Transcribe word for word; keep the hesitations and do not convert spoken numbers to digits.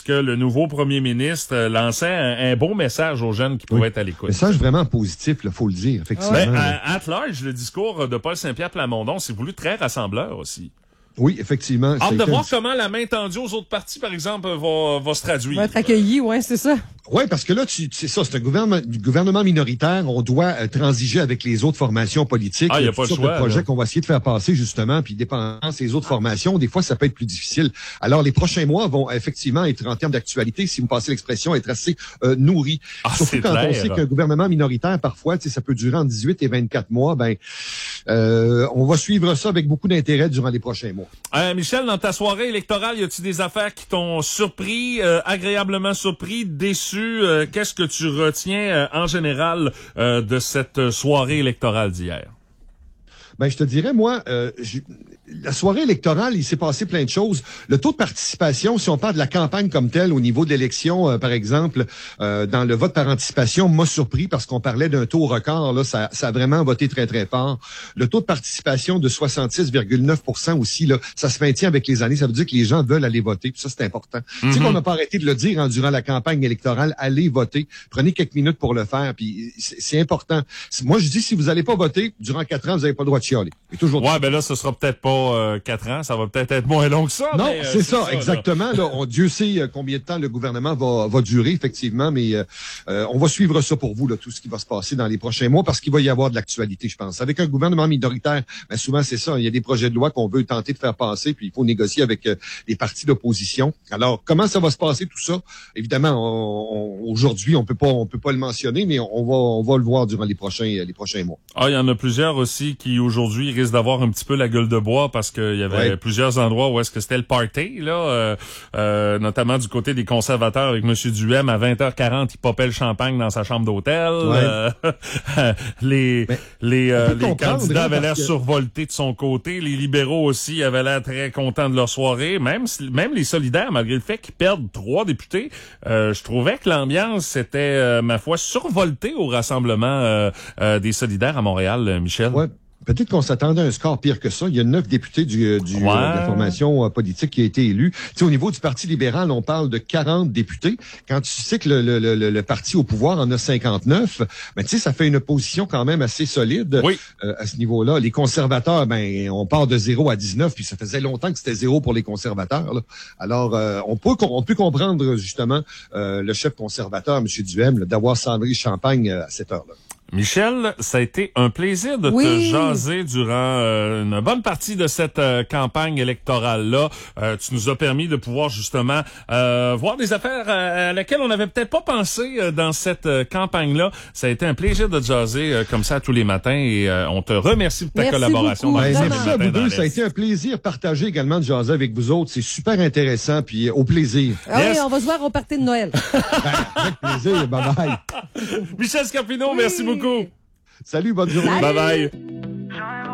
que le nouveau premier ministre lançait un, un beau message aux jeunes qui pouvaient oui. être à l'écoute. Message vraiment positif, il faut le dire, effectivement. Ben, à, at large, le discours de Paul Saint-Pierre Plamondon s'est voulu très rassembleur aussi. Oui, effectivement. Hâte de voir un... comment la main tendue aux autres partis, par exemple, va, va se traduire. Va être accueilli, ouais, c'est ça. Oui, parce que là, tu, c'est ça, c'est un gouvernement, gouvernement minoritaire. On doit euh, transiger avec les autres formations politiques. Ah, il n'y a pas de choix. Le projet qu'on va essayer de faire passer, justement, puis dépendant de ces autres formations, des fois, ça peut être plus difficile. Alors, les prochains mois vont effectivement être, en termes d'actualité, si vous me passez l'expression, être assez euh, nourris. Ah, Surtout quand clair. on sait qu'un gouvernement minoritaire, parfois, tu sais, ça peut durer entre dix-huit et vingt-quatre mois. Ben, euh, on va suivre ça avec beaucoup d'intérêt durant les prochains mois. Euh, Michel, dans ta soirée électorale, y a-t-il des affaires qui t'ont surpris, euh, agréablement surpris, déçu? Euh, qu'est-ce que tu retiens euh, en général euh, de cette soirée électorale d'hier? Ben, je te dirais, moi, euh, je, la soirée électorale, il s'est passé plein de choses. Le taux de participation, si on parle de la campagne comme telle, au niveau de l'élection, euh, par exemple, euh, dans le vote par anticipation, m'a surpris parce qu'on parlait d'un taux record. Là, ça, ça a vraiment voté très, très fort. Le taux de participation de soixante-six virgule neuf pour cent aussi, là, ça se maintient avec les années. Ça veut dire que les gens veulent aller voter. Puis ça, c'est important. Mm-hmm. Tu sais qu'on n'a pas arrêté de le dire hein, durant la campagne électorale. Allez voter. Prenez quelques minutes pour le faire. Puis c'est, c'est important. Moi, je dis, si vous n'allez pas voter, durant quatre ans, vous n'avez pas le droit de chialer. Toujours ouais, ben là, ce sera peut-être pas euh, quatre ans, ça va peut-être être moins long que ça. Non, mais, euh, c'est, c'est ça, ça, exactement. Là, on, Dieu sait combien de temps le gouvernement va, va durer, effectivement, mais euh, euh, on va suivre ça pour vous, là, tout ce qui va se passer dans les prochains mois, parce qu'il va y avoir de l'actualité, je pense. Avec un gouvernement minoritaire, ben, souvent c'est ça, il y a des projets de loi qu'on veut tenter de faire passer, puis il faut négocier avec euh, les partis d'opposition. Alors, comment ça va se passer tout ça? Évidemment, on, on, aujourd'hui, on peut pas, on peut pas le mentionner, mais on va, on va le voir durant les prochains, les prochains mois. Ah, il y en a plusieurs aussi qui aujourd'hui risquent d'avoir un petit peu la gueule de bois parce qu'il y avait ouais. plusieurs endroits où est-ce que c'était le party, là, euh, euh, notamment du côté des conservateurs avec M. Duhem à vingt heures quarante, il popait le champagne dans sa chambre d'hôtel. Ouais. Euh, les Mais les, euh, les candidats avaient l'air que... survoltés de son côté. Les libéraux aussi avaient l'air très contents de leur soirée. Même même les solidaires, malgré le fait qu'ils perdent trois députés, euh, je trouvais que l'ambiance était, euh, ma foi, survoltée au rassemblement euh, euh, des solidaires à Montréal, Michel. Ouais. Peut-être qu'on s'attendait à un score pire que ça. Il y a neuf députés du, du, ouais. euh, de la formation euh, politique qui a été élue. Tu sais, au niveau du Parti libéral, on parle de quarante députés. Quand tu sais que le, le, le, le parti au pouvoir en a cinquante-neuf, ben, tu sais, ça fait une opposition quand même assez solide oui. euh, à ce niveau-là. Les conservateurs, ben, on part de zéro à dix-neuf, puis ça faisait longtemps que c'était zéro pour les conservateurs. Là. Alors, euh, on peut on peut comprendre justement euh, le chef conservateur, M. Duhem, là, d'avoir cendré Champagne à cette heure-là. Michel, ça a été un plaisir de oui. te jaser durant euh, une bonne partie de cette euh, campagne électorale-là. Euh, tu nous as permis de pouvoir justement euh, voir des affaires à, à laquelle on n'avait peut-être pas pensé euh, dans cette euh, campagne-là. Ça a été un plaisir de te jaser euh, comme ça tous les matins et euh, on te remercie pour ta merci collaboration. Beaucoup, dans merci à vous deux. Ça a été un plaisir partagé également de jaser avec vous autres. C'est super intéressant, puis au plaisir. Ah yes. oui, on va se voir au party de Noël. Ben, avec plaisir. Bye-bye. Michel Scarpino, oui. merci beaucoup. Salut, bonne journée. Bye bye.